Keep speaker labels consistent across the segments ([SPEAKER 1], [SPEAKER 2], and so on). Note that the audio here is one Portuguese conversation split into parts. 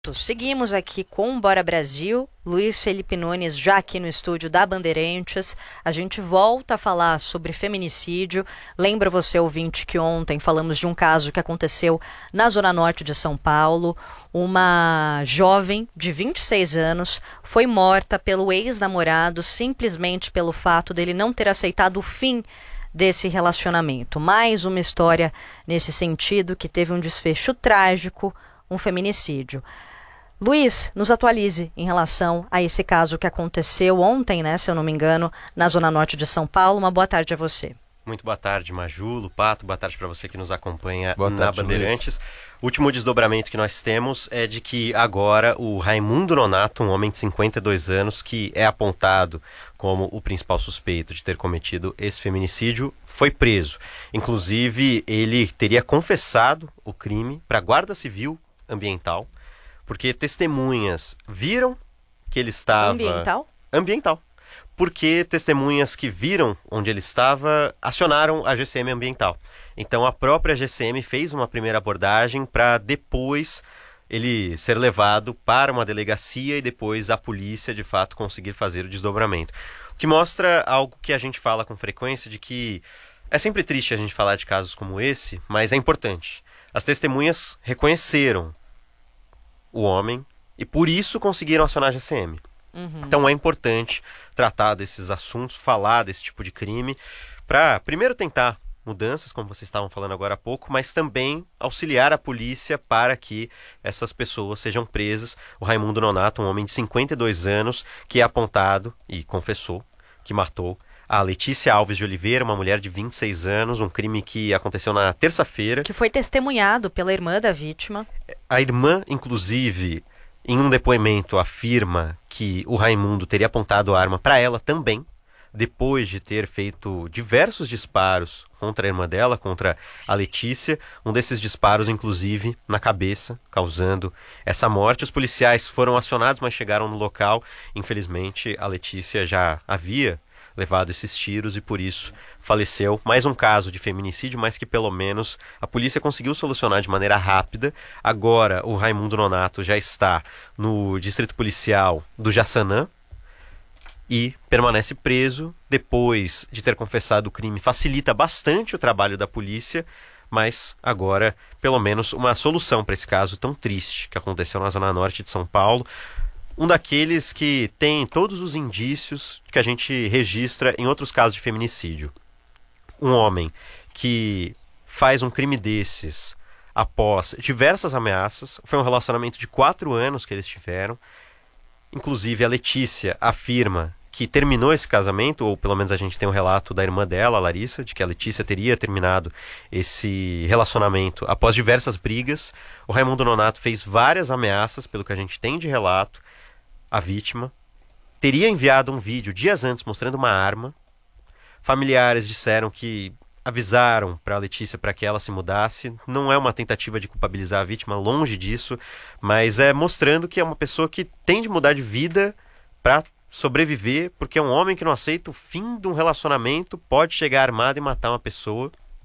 [SPEAKER 1] Seguimos aqui com o Bora Brasil, Luiz Felipe Nunes já aqui no estúdio da Bandeirantes. A gente volta a falar sobre feminicídio. Lembra você, ouvinte, que ontem falamos de um caso que aconteceu na Zona Norte de São Paulo. Uma jovem de 26 anos foi morta pelo ex-namorado simplesmente pelo fato dele não ter aceitado o fim desse relacionamento. Mais uma história nesse sentido que teve um desfecho trágico, um feminicídio. Luiz, nos atualize em relação a esse caso que aconteceu ontem, né, se eu não me engano, na Zona Norte de São Paulo. Uma boa tarde a você.
[SPEAKER 2] Muito boa tarde, Maju, Pato. Boa tarde para você que nos acompanha
[SPEAKER 3] boa
[SPEAKER 2] na
[SPEAKER 3] tarde,
[SPEAKER 2] Bandeirantes. O último desdobramento que nós temos é de que agora o Raimundo Nonato, um homem de 52 anos, que é apontado como o principal suspeito de ter cometido esse feminicídio, foi preso. Inclusive, ele teria confessado o crime para a Guarda Civil Ambiental, porque testemunhas viram que ele estava... Ambiental. Porque testemunhas que viram onde ele estava acionaram a GCM Ambiental. Então a própria GCM fez uma primeira abordagem para depois ele ser levado para uma delegacia e depois a polícia de fato conseguir fazer o desdobramento. O que mostra algo que a gente fala com frequência, de que é sempre triste a gente falar de casos como esse, mas é importante. As testemunhas reconheceram o homem e por isso conseguiram acionar a GCM. Então é importante tratar desses assuntos, falar desse tipo de crime, para primeiro tentar mudanças, como vocês estavam falando agora há pouco, mas também auxiliar a polícia para que essas pessoas sejam presas. O Raimundo Nonato, um homem de 52 anos, que é apontado e confessou que matou a Letícia Alves de Oliveira, uma mulher de 26 anos, um crime que aconteceu na terça-feira.
[SPEAKER 1] Que foi testemunhado pela irmã da vítima.
[SPEAKER 2] A irmã, inclusive, em um depoimento, afirma que o Raimundo teria apontado a arma para ela também, depois de ter feito diversos disparos contra a irmã dela, contra a Letícia, um desses disparos, inclusive, na cabeça, causando essa morte. Os policiais foram acionados, mas chegaram no local. Infelizmente, a Letícia já havia levado esses tiros e por isso faleceu. Mais um caso de feminicídio, mas que pelo menos a polícia conseguiu solucionar de maneira rápida. Agora o Raimundo Nonato já está no distrito policial do Jaçanã e permanece preso. Depois de ter confessado o crime, facilita bastante o trabalho da polícia, mas agora pelo menos uma solução para esse caso tão triste que aconteceu na Zona Norte de São Paulo. Um daqueles que tem todos os indícios que a gente registra em outros casos de feminicídio. Um homem que faz um crime desses após diversas ameaças. Foi um relacionamento de 4 anos que eles tiveram. Inclusive a Letícia afirma que terminou esse casamento, ou pelo menos a gente tem um relato da irmã dela, a Larissa, de que a Letícia teria terminado esse relacionamento após diversas brigas. O Raimundo Nonato fez várias ameaças, pelo que a gente tem de relato. A vítima teria enviado um vídeo dias antes mostrando uma arma. Familiares disseram que avisaram para a Letícia para que ela se mudasse. Não é uma tentativa de culpabilizar a vítima, longe disso, mas é mostrando que é uma pessoa que tem de mudar de vida para sobreviver, porque é um homem que não aceita o fim de um relacionamento, pode chegar armado e matar uma pessoa.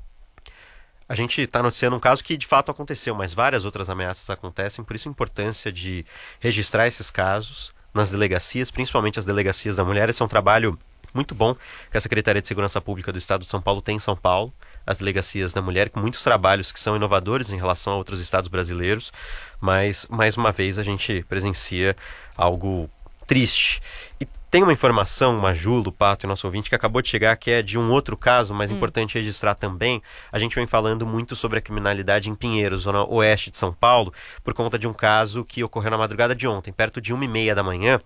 [SPEAKER 2] A gente está noticiando um caso que de fato aconteceu, mas várias outras ameaças acontecem, por isso a importância de registrar esses casos nas delegacias, principalmente as delegacias da mulher. Esse é um trabalho muito bom que a Secretaria de Segurança Pública do Estado de São Paulo tem em São Paulo, as delegacias da mulher, com muitos trabalhos que são inovadores em relação a outros estados brasileiros, mas mais uma vez a gente presencia algo triste. E tem uma informação, Maju, Pato e nosso ouvinte, que acabou de chegar, que é de um outro caso, mas importante registrar também. A gente vem falando muito sobre a criminalidade em Pinheiros, zona oeste de São Paulo, por conta de um caso que ocorreu na madrugada de ontem, perto de 1h30 da manhã,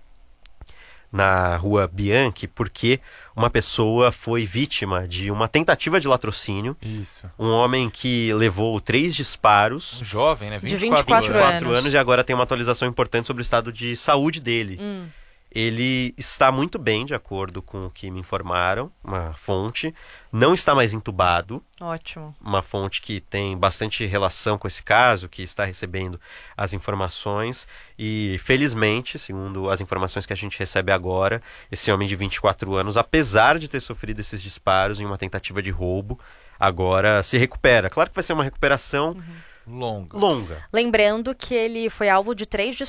[SPEAKER 2] na rua Bianchi, porque uma pessoa foi vítima de uma tentativa de latrocínio.
[SPEAKER 3] Isso.
[SPEAKER 2] Um homem que levou 3 disparos.
[SPEAKER 3] Um jovem, né?
[SPEAKER 1] De 24
[SPEAKER 2] anos. E agora tem uma atualização importante sobre o estado de saúde dele. Ele está muito bem, de acordo com o que me informaram, uma fonte. Não está mais entubado.
[SPEAKER 1] Ótimo.
[SPEAKER 2] Uma fonte que tem bastante relação com esse caso, que está recebendo as informações. E, felizmente, segundo as informações que a gente recebe agora, esse homem de 24 anos, apesar de ter sofrido esses disparos em uma tentativa de roubo, agora se recupera. Claro que vai ser uma recuperação
[SPEAKER 3] Longa.
[SPEAKER 2] longa.
[SPEAKER 1] Lembrando que ele foi alvo de 3